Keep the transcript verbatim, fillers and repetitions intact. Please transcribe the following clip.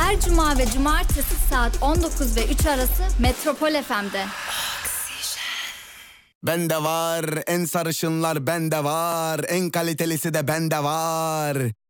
Her cuma ve cumartesi saat on dokuz ve üç arası Metropol F M'de. Bende var en sarışınlar, bende var en kalitelisi de bende var.